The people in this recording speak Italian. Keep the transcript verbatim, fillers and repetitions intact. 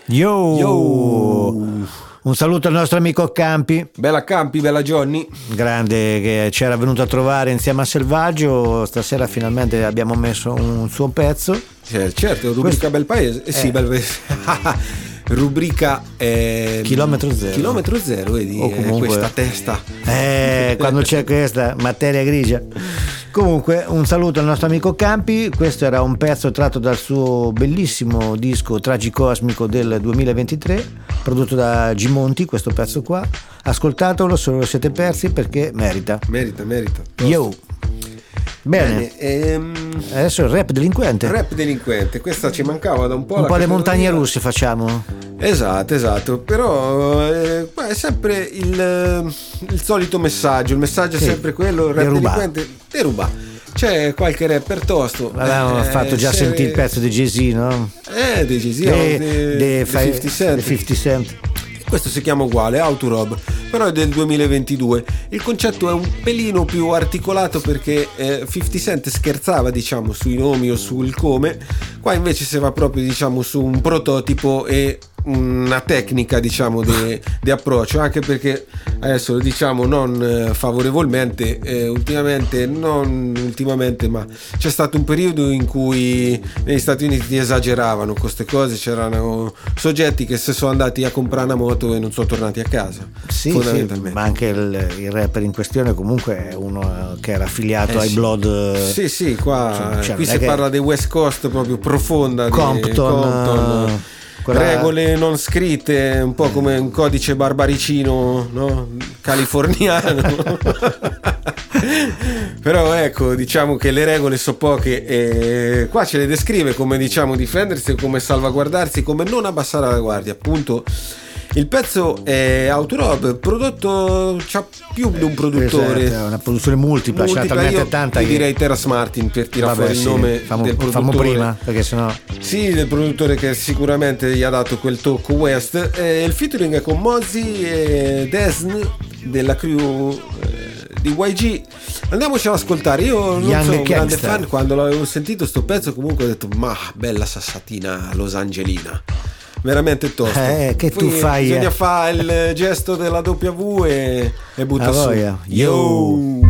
Yo! Yo! Un saluto al nostro amico Campi. Bella Campi, bella Johnny. Grande, che ci era venuto a trovare insieme a Selvaggio. Stasera finalmente abbiamo messo un suo pezzo. Eh, certo, rubrica Questo... Bel Paese. Eh, sì, eh. bel paese. Rubrica eh, Chilometro zero. Chilometro zero, vedi? O comunque... questa testa. Eh, quando c'è questa materia grigia. Comunque un saluto al nostro amico Campi. Questo era un pezzo tratto dal suo bellissimo disco Tragicosmico del duemilaventitré, prodotto da Gimonti. Questo pezzo qua, ascoltatelo se lo siete persi, perché merita. Merita, merita. Yo. Bene, Bene ehm... adesso il rap delinquente. Rap delinquente, questa ci mancava da un po'. Un la po' le montagne categoria. russe facciamo. Esatto, esatto, però eh, è sempre il, il solito messaggio, il messaggio è Sì, sempre quello, il rap deruba. delinquente, deruba. C'è qualche rapper tosto. Avevamo eh, fatto già se... sentire il pezzo di Jay-Z, no? Eh, di Jay-Z, De, di, de, di cinquanta Cent. cinquanta Cent. Questo si chiama uguale, Autorob, però è del duemilaventidue. Il concetto è un pelino più articolato perché eh, cinquanta Cent scherzava, diciamo, sui nomi o sul come. Qua invece si va proprio, diciamo, su un prototipo e una tecnica, diciamo, di, di approccio, anche perché adesso lo diciamo non eh, favorevolmente, eh, ultimamente non ultimamente ma c'è stato un periodo in cui negli Stati Uniti esageravano con queste cose, c'erano soggetti che se sono andati a comprare una moto e non sono tornati a casa. Sì, fondamentalmente. sì, ma anche il, il rapper in questione comunque è uno che era affiliato eh, ai sì. Blood. Sì, sì, qua cioè, qui si che... parla dei West Coast proprio profonda, Compton, di Compton. Quella... regole non scritte, un po' come un codice barbaricino, no? Californiano. Però ecco, diciamo che le regole so poche e qua ce le descrive come, diciamo, difendersi, come salvaguardarsi, come non abbassare la guardia. Appunto il pezzo è Autorob, prodotto, c'ha più di un produttore, esatto, è una produzione multipla, multipla. c'è talmente io, tanta io che... direi Terrace Martin per tirare Vabbè, fuori sì, il nome famo, del produttore. famo prima, perché sennò... Sì, del produttore che sicuramente gli ha dato quel tocco West. Eh, il featuring è con Mozzie e Desn della crew eh, di Y G. Andiamoci ad ascoltare. Io non Young sono un grande Gangster. fan. Quando l'avevo sentito sto pezzo comunque ho detto ma bella sassatina losangelina, veramente tosto. Eh, che Poi tu fai, bisogna eh. fare il gesto della W e, e butta Ah, su. voglia. Yo.